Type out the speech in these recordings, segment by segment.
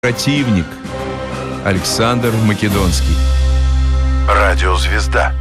Противник Александр Македонский. Радиозвезда.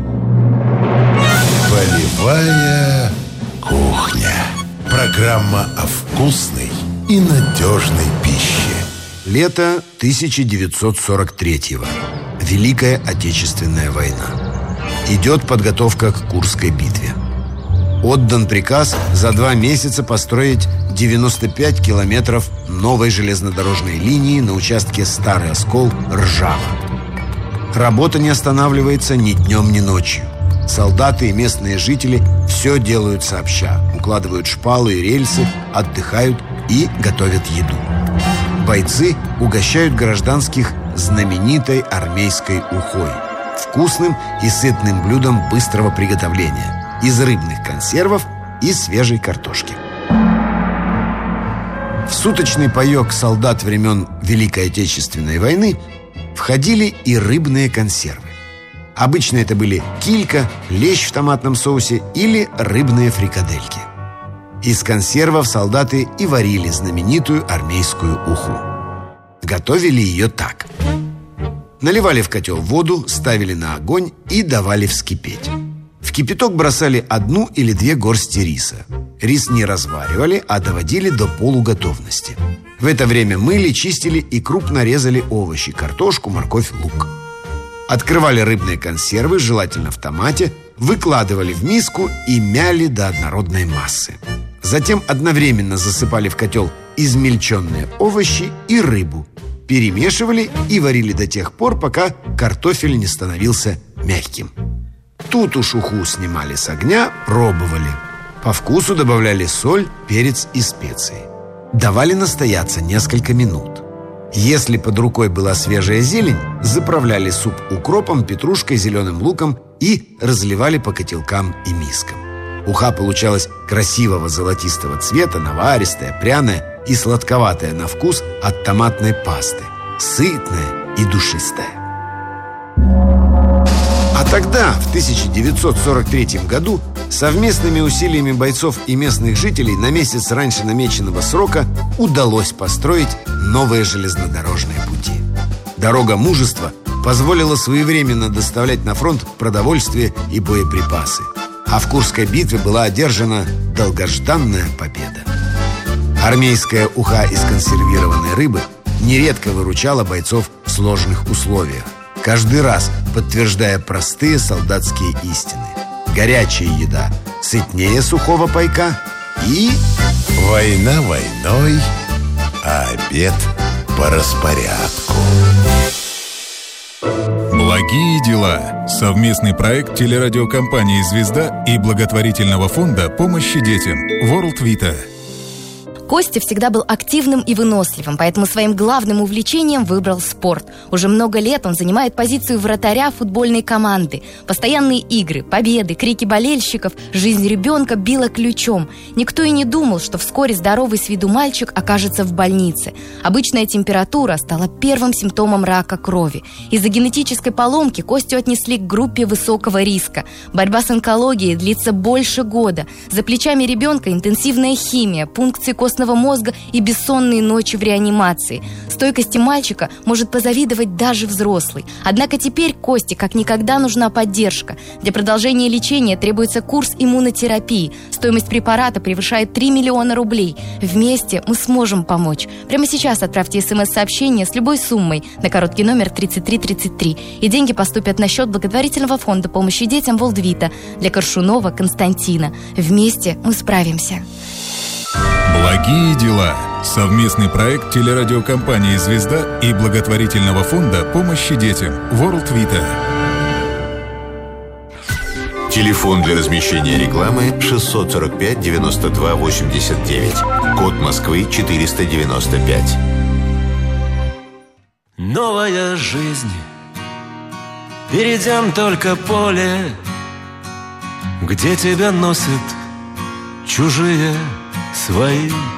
Полевая кухня. Программа о вкусной и надежной пище. Лето 1943-го. Великая Отечественная война. Идет подготовка к Курской битве. Отдан приказ за 2 месяца построить 95 километров новой железнодорожной линии на участке Старый Оскол-Ржава. Работа не останавливается ни днем, ни ночью. Солдаты и местные жители все делают сообща. Укладывают шпалы и рельсы, отдыхают и готовят еду. Бойцы угощают гражданских знаменитой армейской ухой, вкусным и сытным блюдом быстрого приготовления из рыбных консервов и свежей картошки. В суточный паёк солдат времен Великой Отечественной войны входили и рыбные консервы. Обычно это были килька, лещ в томатном соусе или рыбные фрикадельки. Из консервов солдаты и варили знаменитую армейскую уху. Готовили ее так: наливали в котел воду, ставили на огонь и давали вскипеть. В кипяток бросали 1 или 2 горсти риса. Рис не разваривали, а доводили до полуготовности. В это время мыли, чистили и крупно резали овощи: картошку, морковь, лук. Открывали рыбные консервы, желательно в томате, выкладывали в миску и мяли до однородной массы. Затем одновременно засыпали в котел измельченные овощи и рыбу, перемешивали и варили до тех пор, пока картофель не становился мягким. Тут уж уху снимали с огня, пробовали. По вкусу добавляли соль, перец и специи. Давали настояться несколько минут. Если под рукой была свежая зелень, заправляли суп укропом, петрушкой, зеленым луком и разливали по котелкам и мискам. Уха получалась красивого золотистого цвета, наваристая, пряная и сладковатая на вкус от томатной пасты, сытная и душистая. А тогда, в 1943 году, совместными усилиями бойцов и местных жителей на месяц раньше намеченного срока удалось построить новые железнодорожные пути. Дорога мужества позволила своевременно доставлять на фронт продовольствие и боеприпасы. А в Курской битве была одержана долгожданная победа. Армейская уха из консервированной рыбы нередко выручала бойцов в сложных условиях, каждый раз подтверждая простые солдатские истины: горячая еда сытнее сухого пайка и... Война войной, а обед по распорядку. Благие дела. Совместный проект телерадиокомпании «Звезда» и благотворительного фонда помощи детям World Vita. Костя всегда был активным и выносливым, поэтому своим главным увлечением выбрал спорт. Уже много лет он занимает позицию вратаря футбольной команды. Постоянные игры, победы, крики болельщиков, жизнь ребенка била ключом. Никто и не думал, что вскоре здоровый с виду мальчик окажется в больнице. Обычная температура стала первым симптомом рака крови. Из-за генетической поломки Костю отнесли к группе высокого риска. Борьба с онкологией длится больше года. За плечами ребенка интенсивная химия, пункции костного мозга и бессонные ночи в реанимации. Стойкости мальчика может позавидовать даже взрослый. Однако теперь Косте как никогда нужна поддержка. Для продолжения лечения требуется курс иммунотерапии. Стоимость препарата превышает 3 миллиона рублей. Вместе мы сможем помочь. Прямо сейчас отправьте смс-сообщение с любой суммой на короткий номер 3333. И деньги поступят на счет благотворительного фонда помощи детям World Vita для Коршунова Константина. Вместе мы справимся. Благие дела. Совместный проект телерадиокомпании «Звезда» и благотворительного фонда помощи детям World Vita. Телефон для размещения рекламы 645 92 89. Код Москвы 495. Новая жизнь. Перейдем только поле, где тебя носят чужие свои.